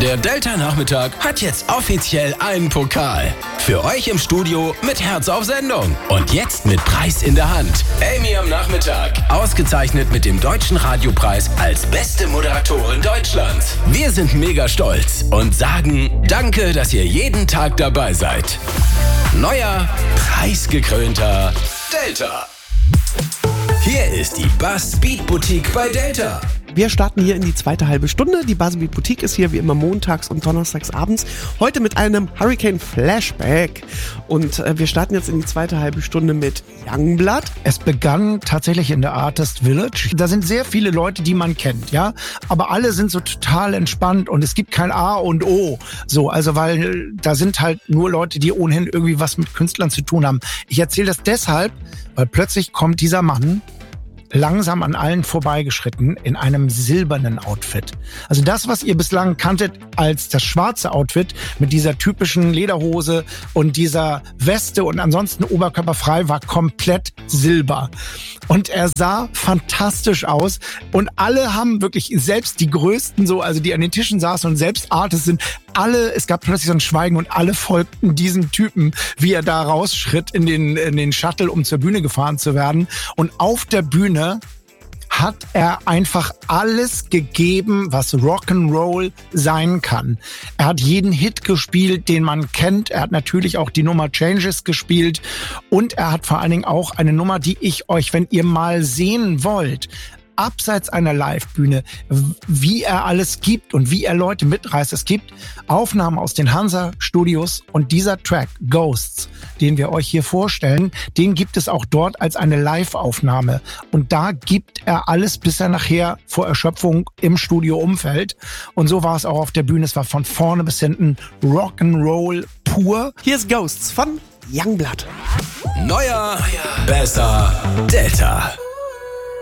Der Delta-Nachmittag hat jetzt offiziell einen Pokal. Für euch im Studio mit Herz auf Sendung. Und jetzt mit Preis in der Hand. Amy am Nachmittag. Ausgezeichnet mit dem Deutschen Radiopreis als beste Moderatorin Deutschlands. Wir sind mega stolz und sagen Danke, dass ihr jeden Tag dabei seid. Neuer, preisgekrönter Delta. Hier ist die Buzz Beat Boutique bei Delta. Wir starten hier in die zweite halbe Stunde. Die Buzz Beat Boutique ist hier wie immer montags und donnerstags abends. Heute mit einem Hurricane Flashback. Und wir starten jetzt in die zweite halbe Stunde mit Youngblood. Es begann tatsächlich in der Artist Village. Da sind sehr viele Leute, die man kennt, ja. Aber alle sind so total entspannt und es gibt kein A und O. So, also weil da sind halt nur Leute, die ohnehin irgendwie was mit Künstlern zu tun haben. Ich erzähle das deshalb, weil plötzlich kommt dieser Mann langsam an allen vorbeigeschritten in einem silbernen Outfit. Also das, was ihr bislang kanntet als das schwarze Outfit mit dieser typischen Lederhose und dieser Weste und ansonsten oberkörperfrei, war komplett silber. Und er sah fantastisch aus und alle haben wirklich, selbst die Größten so, also die an den Tischen saßen und selbst Artists sind, alle, es gab plötzlich so ein Schweigen und alle folgten diesem Typen, wie er da rausschritt in den Shuttle, um zur Bühne gefahren zu werden. Und auf der Bühne hat er einfach alles gegeben, was Rock'n'Roll sein kann. Er hat jeden Hit gespielt, den man kennt. Er hat natürlich auch die Nummer Changes gespielt. Und er hat vor allen Dingen auch eine Nummer, die ich euch, wenn ihr mal sehen wollt, abseits einer Live-Bühne, wie er alles gibt und wie er Leute mitreißt. Es gibt Aufnahmen aus den Hansa-Studios und dieser Track, Ghosts, den wir euch hier vorstellen, den gibt es auch dort als eine Live-Aufnahme. Und da gibt er alles, bis er nachher vor Erschöpfung im Studio umfällt. Und so war es auch auf der Bühne. Es war von vorne bis hinten Rock'n'Roll pur. Hier ist Ghosts von Youngblood. Neuer, besser, Delta.